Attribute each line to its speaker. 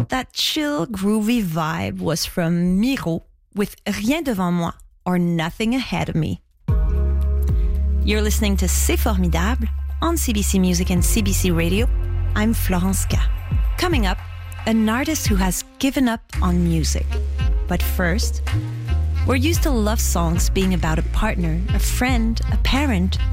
Speaker 1: that chill, groovy vibe was from Miro with Rien devant moi or Nothing ahead of me. You're listening to C'est Formidable on CBC Music and CBC Radio. I'm Florence K. Coming up, an artist who has given up on music. But first, we're used to love songs being about a partner, a friend, a parent,